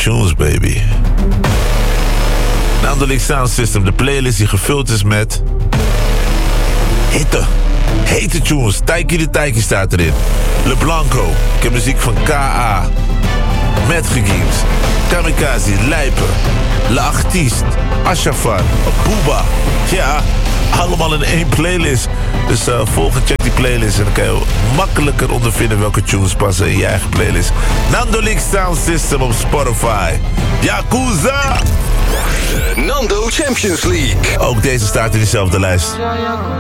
tunes, baby. Nando League Sound System, de playlist die gevuld is met... hete tunes. Taiki de Taiki staat erin. Le Blanco, ik heb muziek van K.A. Metge Games, Kamikaze, Lijpen, Le Artiste, Ashafar, Booba. Ja, allemaal in één playlist. Dus check die playlist en dan kan je makkelijker ondervinden welke tunes passen in je eigen playlist. Nando League Sound System op Spotify. Yakuza! Nando Champions League. Ook deze staat in diezelfde lijst.